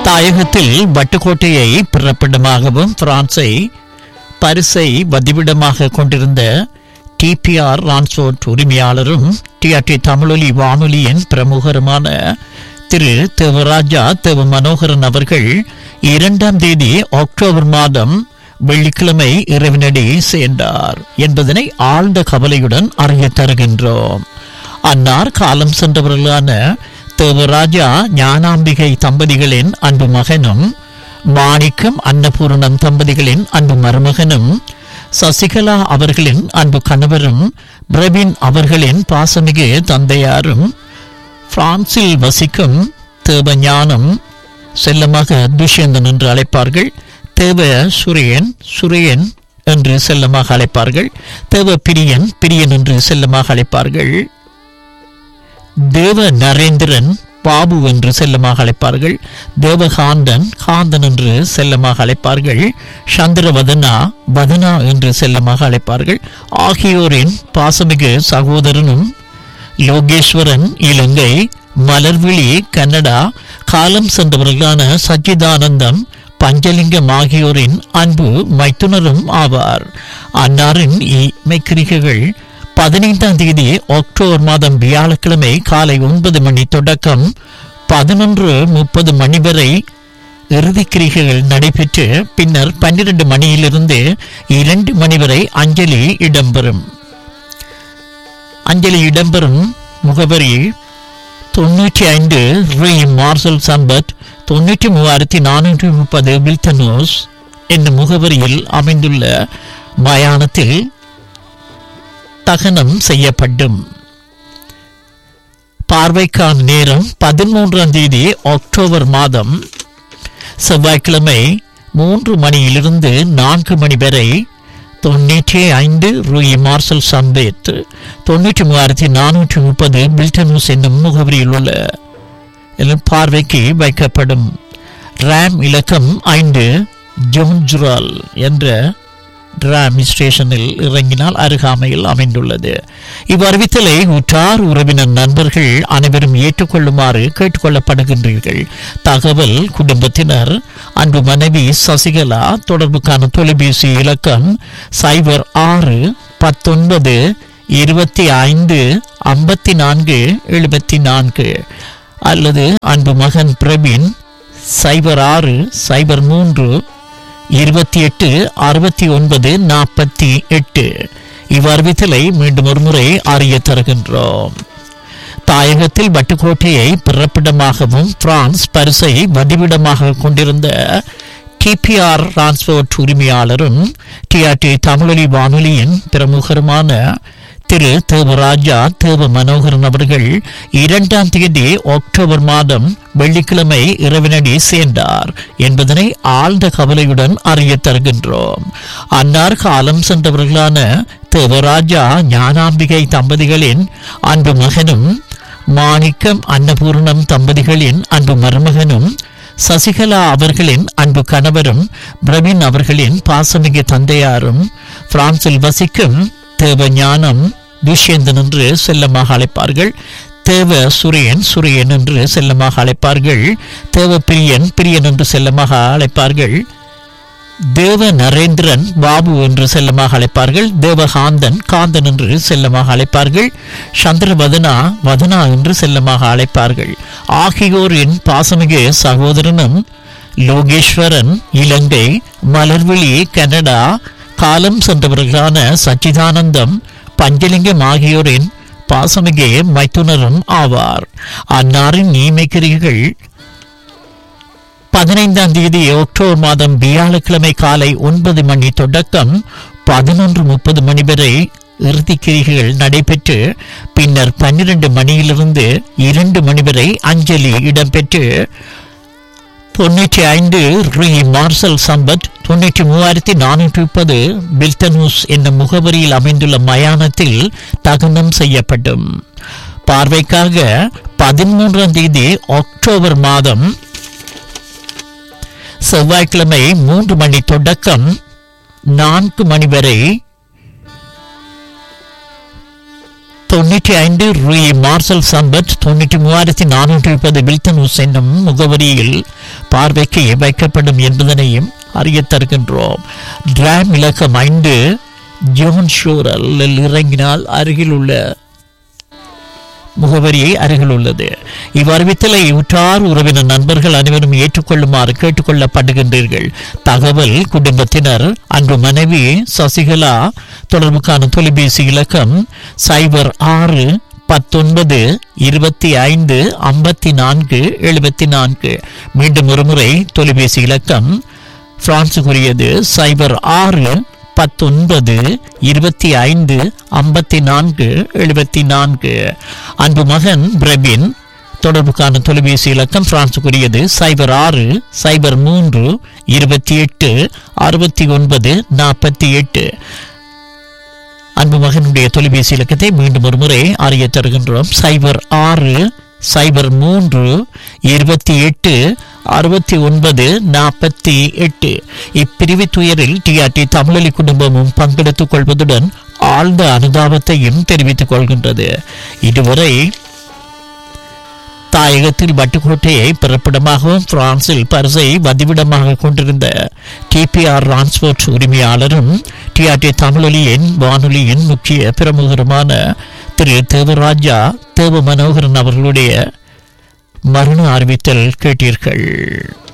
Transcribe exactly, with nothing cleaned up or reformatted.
தாயகத்தில் வட்டுக்கோட்டையை பிறப்பிடமாகவும் பிரான்சை பரிசை வதிவிடமாக கொண்டிருந்த டிபிஆர் ரான்ஸ்போர்ட் உரிமையாளரும் டிஆர்டி தமிழொலி வானொலியின் பிரமுகருமான திரு தேவராஜா தேவ மனோகரன் அவர்கள் இரண்டாம் தேதி அக்டோபர் மாதம் வெள்ளிக்கிழமை இறைவனடி சேர்ந்தார் என்பதனை ஆழ்ந்த கவலையுடன் அறிய தருகின்றோம். அன்னார் காலம் சென்றவர்களான தேவராஜா ஞானாம்பிகை தம்பதிகளின் அன்பு மகனும் மாணிக்கம் அன்னபூரணம் தம்பதிகளின் அன்பு மருமகனும் சசிகலா அவர்களின் அன்பு கணவரும் பிரவீன் அவர்களின் பாசமிகு தந்தையாரும் பிரான்சில் வசிக்கும் தேவஞானம் செல்லமாக துஷ்யந்தன் என்று அழைப்பார்கள். தேவ சுரியன் சுரியன் என்று செல்லமாக அழைப்பார்கள். தேவ பிரியன் பிரியன் என்று செல்லமாக அழைப்பார்கள். தேவ நரேந்திரன் பாபு என்று செல்லமாக அழைப்பார்கள். தேவகாந்தன் காந்தன் என்று செல்லமாக அழைப்பார்கள். சந்திரவதனா வதனா என்று செல்லமாக அழைப்பார்கள். ஆகியோரின் பாசமிகு சகோதரனும் லோகேஸ்வரன் இலங்கை, மலர்விழி கன்னடா, காலம் சென்றவர்களான சச்சிதானந்தம் பஞ்சலிங்கம் ஆகியோரின் அன்பு மைத்துனரும் ஆவார். அன்னாரின் இமைக்கிரிகைகள் பதினைந்தாம் தேதி அக்டோபர் மாதம் வியாழக்கிழமை காலை ஒன்பது மணி தொடக்கம் பதினொன்று முப்பது மணி வரை இறுதிக்கிரிகைகள் நடைபெற்று பின்னர் பன்னிரண்டு மணியிலிருந்து இரண்டு மணி வரை அஞ்சலி இடம்பெறும். அஞ்சலி இடம்பெறும் முகவரி தொன்னூற்றி ஐந்து ரீ மார்சல் சம்பத் தொன்னூற்றி மூவாயிரத்தி நானூற்றி முப்பது வில்தனோஸ் என்னும் முகவரியில் அமைந்துள்ள மயானத்தில் தகனம் செய்யப்படும். பார்வைக்கான நேரம் பதிமூன்றாம் தேதி அக்டோபர் மாதம் செவ்வாய்க்கிழமை மூன்று மணியிலிருந்து நான்கு மணி வரை தொன்னூற்றி ஐந்து ரூயி மார்சல் சம்பேத் தொன்னூற்றி மூவாயிரத்தி நானூற்றி முப்பது பில்டனூஸ் என்னும் முகவரியில் உள்ள பார்வைக்கு வைக்கப்படும். ராம் இலக்கம் ஐந்து ஜோன்ஜுரால் என்ற ராம் ஸ்டேஷனில் இறங்கினால் அருகாமையில் அமைந்துள்ளது. இவ்வறிவித்தலை உற்றார் உறவினர் நண்பர்கள் அனைவரும் ஏற்றுக்கொள்ளுமாறு கேட்டுக்கொள்ளப்படுகின்றீர்கள். தகவல் குடும்பத்தினர் அன்பு மனைவி சசிகலா. தொடர்புக்கான தொலைபேசி இலக்கம் சைபர் ஆறு பத்தொன்பது இருபத்தி ஐந்து ஐம்பத்தி நான்கு எழுபத்தி நான்கு அல்லது அன்பு மகன் பிரவீன் சைபர் ஆறு சைபர் மூன்று இருபத்தி எட்டு அறுபத்தி ஒன்பது நாற்பத்தி எட்டு. இவ்வறிவித்தலை மீண்டும் ஒரு முறை அறிய தருகின்றோம். தாயகத்தில் வட்டுக்கோட்டையை பிறப்பிடமாகவும் பிரான்ஸ் பரிசை வதிவிடமாக கொண்டிருந்த டிபிஆர் டிரான்ஸ்போர்ட் உரிமையாளரும் டிஆர்டி தமிழொலி வானொலியின் பிரமுகருமான திரு தேவராஜா தேவ மனோகரன் அவர்கள் இரண்டாம் தேதி அக்டோபர் மாதம் வெள்ளிக்கிழமை இறைவனடி சேர்ந்தார் என்பதனை ஆழ்ந்த கவலையுடன் அறிய தருகின்றோம். அன்னார் காலம் சென்றவர்களான தேவராஜா ஞானாம்பிகை தம்பதிகளின் அன்பு மகனும் மாணிக்கம் அன்னபூர்ணம் தம்பதிகளின் அன்பு மருமகனும் சசிகலா அவர்களின் அன்பு கணவரும் பிரவீன் அவர்களின் பாசமிகு தந்தையாரும் பிரான்சில் வசிக்கும் தேவஞானம் துஷ்யந்தன் என்று செல்லமாக அழைப்பார்கள். தேவ சுரியன் சுரியன் என்று செல்லமாக அழைப்பார்கள். தேவ பிரியன் பிரியன் என்று செல்லமாக அழைப்பார்கள். தேவ நரேந்திரன் பாபு என்று செல்லமாக அழைப்பார்கள். தேவகாந்தன் காந்தன் என்று செல்லமாக அழைப்பார்கள். சந்திரவதனா வதனா என்று செல்லமாக அழைப்பார்கள். ஆகியோரின் பாசமிகு சகோதரனும் லோகேஸ்வரன் இலங்கை, மலர்விழி கன்னடா, காலம் சென்றவர்களான சச்சிதானந்தம் பஞ்சலிங்கம் ஆகியோரின் பாசமிகு மைத்துனரும் ஆவார். அன்னாரின் நியமிக்கிறீர்கள் பதினைந்தாம் தேதி அக்டோபர் மாதம் வியாழக்கிழமை காலை ஒன்பது மணி தொடக்கம் பதினொன்று முப்பது மணி வரை இறுதிக்கிரிகைகள் நடைபெற்று பின்னர் பன்னிரண்டு மணியிலிருந்து இரண்டு மணி வரை அஞ்சலி இடம்பெற்று தொன்னூற்றி ஐந்து ரீ மார்சல் சம்பத் தொன்னூற்றி மூவாயிரத்தி நானூற்றி முப்பது பில்டனூஸ் என்னும் முகவரியில் அமைந்துள்ள மயானத்தில் தகனம் செய்யப்படும். பார்வைக்காக பதிமூன்றாம் தேதி அக்டோபர் மாதம் செவ்வாய்க்கிழமை மூன்று மணி தொடக்கம் நான்கு மணி வரை தொன்னூற்றி ஐந்து ரூயி மார்சல் சம்பத் தொன்னூற்றி மூவாயிரத்தி நானூற்றி முப்பது பில்டனூஸ் என்னும் முகவரியில் பார்வைக்கு வைக்கப்படும் என்பதனையும் அறிய தருகின்றோம். டிராம் இலக்கம் ஐந்து ஜோன் ஷோரலில் இறங்கினால் அருகில் உள்ள முகவரியை அருகில் உள்ளது. இவ்வறிவித்தலை உற்றார் உறவினர் நண்பர்கள் அனைவரும் ஏற்றுக்கொள்ளுமாறு கேட்டுக்கொள்ளப்படுகின்றீர்கள். தகவல் குடும்பத்தினர். அன்று மனைவி சசிகலா. தொடர்புக்கான தொலைபேசி இலக்கம் சைபர் ஆறு பத்தொன்பது இருபத்தி ஐந்து ஐம்பத்தி நான்கு எழுபத்தி நான்கு. மீண்டும் ஒருமுறை தொலைபேசி இலக்கம் பிரான்சுக்குரியது சைபர் ஆறு பத்தொன்பது இருபத்தி ஐந்து ஐம்பத்தி நான்கு எழுபத்தி நான்கு. அன்பு மகன் பிரபின். தொடர்புக்கான தொலைபேசி இலக்கம் பிரான்சுக்குரியது சைபர் ஆறு சைபர் மூன்று இருபத்தி எட்டு அறுபத்தி ஒன்பது நாற்பத்தி எட்டு. அன்பு மகனுடைய தொலைபேசி இலக்கத்தை மீண்டும் ஒரு முறை அறிய தருகின்றோம். சைபர் ஆறு சைபர் மூன்று இருபத்தி எட்டு அறுபத்தி ஒன்பது நாற்பத்தி எட்டு. இப்பிரிவு துயரில் டிஆர்டி தமிழொலி குடும்பமும் பங்கெடுத்துக் கொள்வதுடன் ஆழ்ந்த அனுதாபத்தையும் தெரிவித்துக் கொள்கின்றது. இதுவரை தாயகத்தில் வட்டுக்கோட்டையை பிறப்பிடமாகவும் பிரான்சில் பரிசை வதிவிடமாக கொண்டிருந்த டிபிஆர் டிரான்ஸ்போர்ட் உரிமையாளரும் டிஆர்டி தமிழொலியின் வானொலியின் முக்கிய பிரமுகருமான திரு தேவராஜா தேவ மனோகரன் அவர்களுடைய மரண அறிவித்தல் கேட்டீர்கள்.